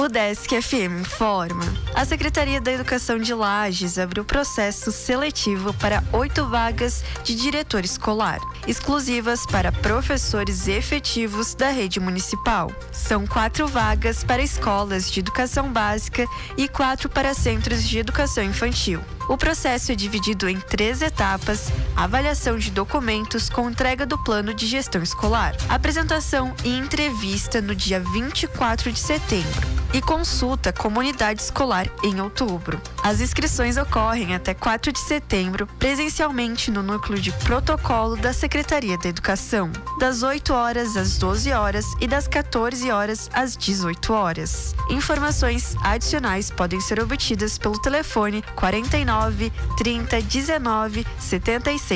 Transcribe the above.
O Desk FM informa. A Secretaria da Educação de Lages abriu processo seletivo para 8 vagas de diretor escolar, exclusivas para professores efetivos da rede municipal. São 4 vagas para escolas de educação básica e 4 para centros de educação infantil. O processo é dividido em 3 etapas: avaliação de documentos com entrega do plano de gestão escolar, apresentação e entrevista no dia 24 de setembro e consulta comunidade escolar em outubro. As inscrições ocorrem até 4 de setembro, presencialmente no núcleo de protocolo da Secretaria da Educação, das 8 horas às 12 horas e das 14 horas às 18 horas. Informações adicionais podem ser obtidas pelo telefone 49 30 19 76